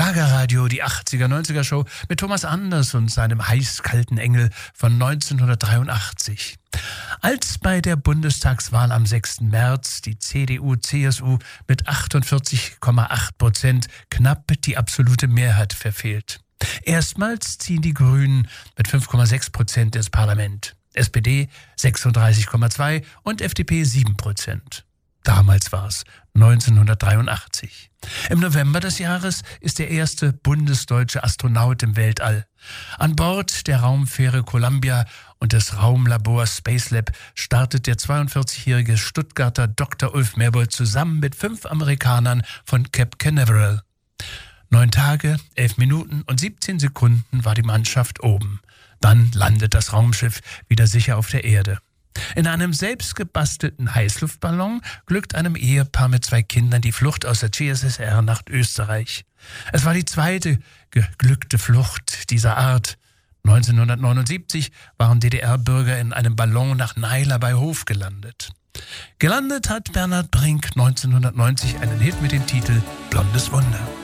Schlagerradio, die 80er-90er Show mit Thomas Anders und seinem heiß-kalten Engel von 1983. Als bei der Bundestagswahl am 6. März die CDU-CSU mit 48,8% knapp die absolute Mehrheit verfehlt. Erstmals ziehen die Grünen mit 5,6% ins Parlament, SPD 36,2% und FDP 7%. Damals war es 1983. Im November des Jahres ist der erste bundesdeutsche Astronaut im Weltall. An Bord der Raumfähre Columbia und des Raumlabors Spacelab startet der 42-jährige Stuttgarter Dr. Ulf Merbold zusammen mit 5 Amerikanern von Cape Canaveral. 9 Tage, 11 Minuten und 17 Sekunden war die Mannschaft oben. Dann landet das Raumschiff wieder sicher auf der Erde. In einem selbstgebastelten Heißluftballon glückt einem Ehepaar mit 2 Kindern die Flucht aus der CSSR nach Österreich. Es war die zweite geglückte Flucht dieser Art. 1979 waren DDR-Bürger in einem Ballon nach Naila bei Hof gelandet. Gelandet hat Bernhard Brink 1990 einen Hit mit dem Titel »Blondes Wunder«.